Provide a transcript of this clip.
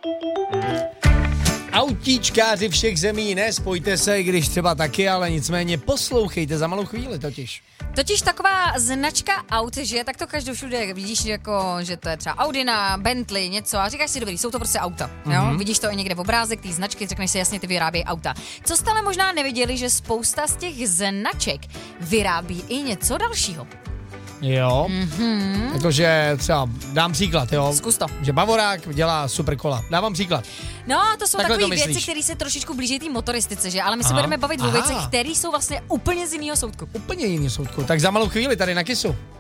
Autíčkáři všech zemí, ne, spojte se, když třeba taky, ale nicméně poslouchejte za malou chvíli totiž. Totiž taková značka aut, že tak to každou všude vidíš, jako, že to je třeba Audina, Bentley, něco a říkáš si, dobrý, jsou to prostě auta. Jo? Vidíš to i někde v obrázek, ty značky, řekneš si jasně, ty vyrábějí auta. Co jste ale možná neviděli, že spousta z těch značek vyrábí i něco dalšího. Jo, jakože třeba dám příklad, jo. Zkus to. Že Bavorák dělá super kola. Dávám příklad. No, to jsou Takhle takové to věci, které se trošičku blíží té motoristice, že? Ale my se Aha. budeme bavit o Aha. věcech, které jsou vlastně úplně z jiného soudku. Úplně jiný soudku. Tak za malou chvíli tady na Kissu.